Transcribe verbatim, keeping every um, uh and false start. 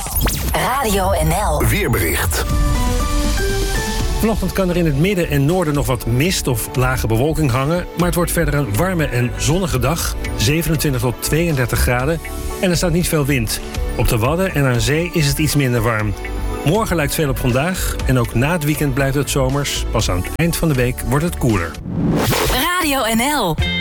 Radio N L Weerbericht. Vanochtend kan er in het midden en noorden nog wat mist of lage bewolking hangen, maar het wordt verder een warme en zonnige dag, zevenentwintig tot tweeëndertig graden, en er staat niet veel wind. Op de Wadden en aan zee is het iets minder warm. Morgen lijkt veel op vandaag en ook na het weekend blijft het zomers. Pas aan het eind van de week wordt het koeler. Radio N L